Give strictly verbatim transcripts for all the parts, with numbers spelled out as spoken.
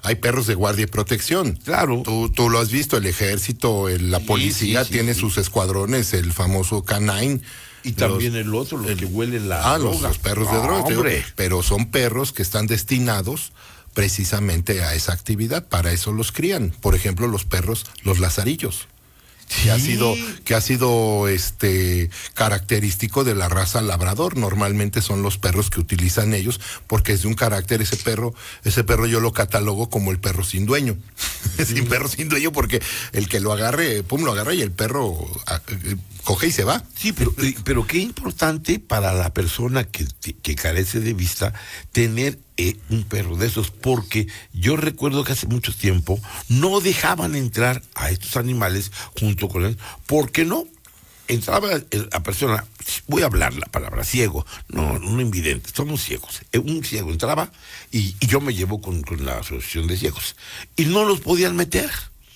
hay perros de guardia y protección. Claro. Tú, tú lo has visto, el ejército, el, la Sí, policía sí, sí, tiene sí. sus escuadrones, el famoso canine. Y también Los- el otro, los que huelen la Ah, los, droga. los perros de No, droga. te digo, hombre. pero son perros que están destinados precisamente a esa actividad. Para eso los crían. Por ejemplo, los perros, los lazarillos. Que ha Sí. sido, que ha sido este característico de la raza labrador. Normalmente son los perros que utilizan ellos, porque es de un carácter ese perro, ese perro yo lo catalogo como el perro sin dueño. Sin perro sin dueño, porque el que lo agarre, pum, lo agarra y el perro a, eh, coge y se va. Sí, pero, eh, pero qué importante para la persona que, que carece de vista tener eh, un perro de esos, porque yo recuerdo que hace mucho tiempo no dejaban entrar a estos animales junto con él, porque no entraba el- la persona, voy a hablar la palabra ciego, no, no invidente, somos ciegos. Eh, Un ciego entraba y, y yo me llevo con, con la asociación de ciegos y no los podían meter.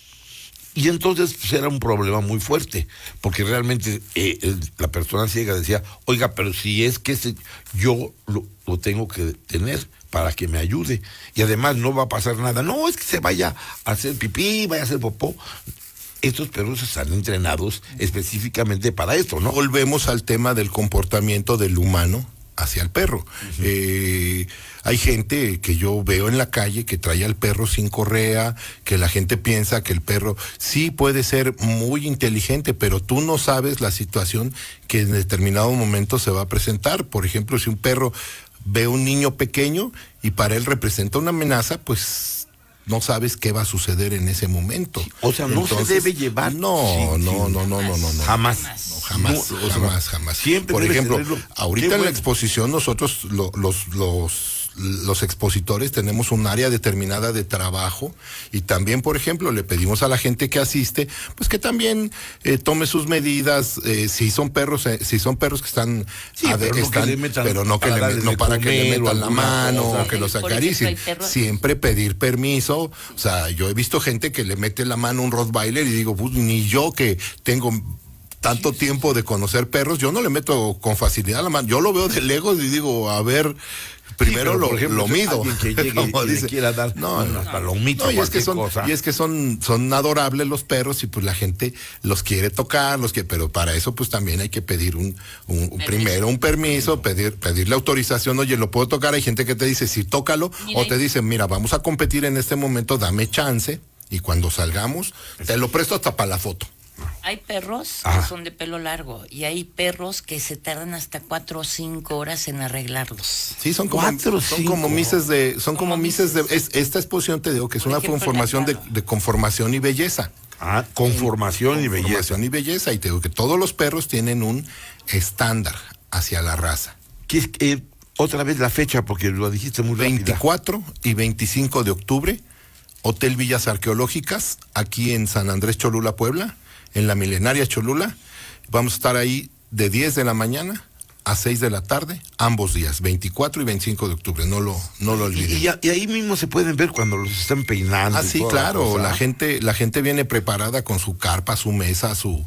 Y entonces pues, era un problema muy fuerte, porque realmente eh, el- la persona ciega decía, oiga, pero si es que ese, yo lo, lo tengo que tener para que me ayude, y además no va a pasar nada, no, es que se vaya a hacer pipí, vaya a hacer popó. Estos perros están entrenados específicamente para esto, ¿no? Volvemos al tema del comportamiento del humano hacia el perro. Uh-huh. Eh, hay gente que yo veo en la calle que trae al perro sin correa, que la gente piensa que el perro sí puede ser muy inteligente, pero tú no sabes la situación que en determinado momento se va a presentar. Por ejemplo, si un perro ve a un niño pequeño y para él representa una amenaza, pues no sabes qué va a suceder en ese momento. O sea, no Entonces, se debe llevar. No, sí, no, sí, no, no, no, no, no. Jamás. No, jamás, No, o sea, jamás, jamás. Siempre Por debe ejemplo, tenerlo. ahorita Qué en la bueno. exposición nosotros lo- los, los, los expositores tenemos un área determinada de trabajo y también, por ejemplo, le pedimos a la gente que asiste, pues que también eh, tome sus medidas, eh, si son perros, eh, si son perros que están, Sí, a ver, pero no están- que le metan- pero no que para le met- darles no de para que le comer o metan la alguna mano cosa. o que los Por ejemplo, acaricien. hay perros- Siempre pedir permiso. O sea, yo he visto gente que le mete la mano a un Rottweiler y digo, pues ni yo que tengo tanto tiempo de conocer perros, yo no le meto con facilidad la mano. Yo lo veo de lejos y digo, a ver, primero pero, lo, por ejemplo, lo mido. alguien que llegue Como y le dice. quiera dar No, una no. palomita No, o y es que cualquier son, cosa. y es que son, son adorables los perros y pues la gente los quiere tocar, los que, pero para eso pues también hay que pedir un, un, un primero un permiso, pedir, pedirle autorización, oye, lo puedo tocar, hay gente que te dice, sí, tócalo, Mira, o te dice, mira, vamos a competir en este momento, dame chance, y cuando salgamos, te lo presto hasta para la foto. Hay perros Ajá. que son de pelo largo y hay perros que se tardan hasta cuatro o cinco horas en arreglarlos. Sí, son como, Cuatro, son cinco. como mises de, son como, Como mises de, mises. es, esta exposición te digo que es Por una ejemplo, conformación de, la- de conformación y belleza. Ah, conformación y belleza. Conformación y belleza, y te digo que todos los perros tienen un estándar hacia la raza. ¿Qué es, eh, otra vez la fecha, porque lo dijiste muy rápido. veinticuatro y veinticinco de octubre, Hotel Villas Arqueológicas, aquí en San Andrés Cholula, Puebla, en la milenaria Cholula. Vamos a estar ahí de diez de la mañana a seis de la tarde, ambos días, veinticuatro y veinticinco de octubre, no lo, no lo olviden. Y, y, y ahí mismo se pueden ver cuando los están peinando. Ah, y sí, toda claro, cosa. la gente, la gente viene preparada con su carpa, su mesa, su,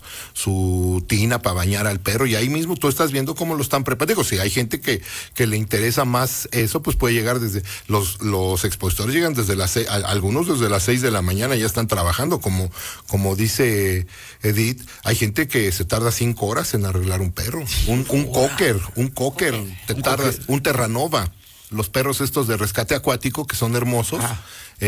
su tina para bañar al perro, y ahí mismo tú estás viendo cómo lo están preparando. Digo, si hay gente que, que le interesa más eso, pues puede llegar desde, los, los expositores llegan desde las seis, a- algunos desde las seis de la mañana ya están trabajando, como, como dice Edith, hay gente que se tarda cinco horas en arreglar un perro, un, un cocker, un cocker, te Un tardas, cocker. un terranova, los perros estos de rescate acuático que son hermosos, Ah.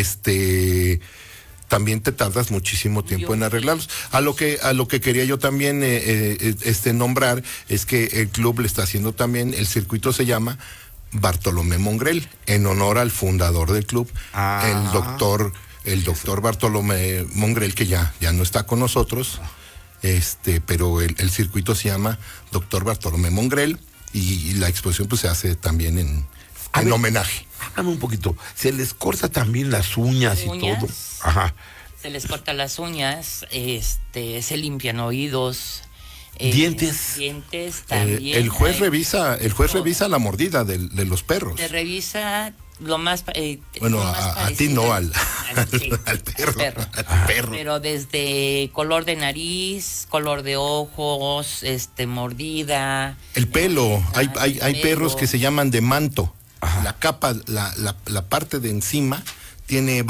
este también te tardas muchísimo tiempo en arreglarlos. A lo que a lo que quería yo también eh, eh, este nombrar es que el club le está haciendo también, el circuito se llama Bartolomé Mongrel, en honor al fundador del club, Ah. el doctor el doctor Bartolomé Mongrel, que ya ya no está con nosotros, este, pero el, el circuito se llama doctor Bartolomé Mongrel y, y la exposición pues se hace también en, A en ver. homenaje. Háblame un poquito. Se les corta también las uñas, Uñas. y todo. Ajá. Se les cortan las uñas, este, se limpian oídos, eh, Dientes. dientes Eh, también. el juez hay- revisa, el juez todo. revisa la mordida de, de los perros. Te revisa lo más, pa- eh, Bueno, lo más a, a ti parecido no, al, al- sí, al perro. perro. Al perro. Pero desde color de nariz, color de ojos, este, mordida. El pelo, hay, Ah, hay, el hay pelo. perros que se llaman de manto. La capa, la, la, la parte de encima tiene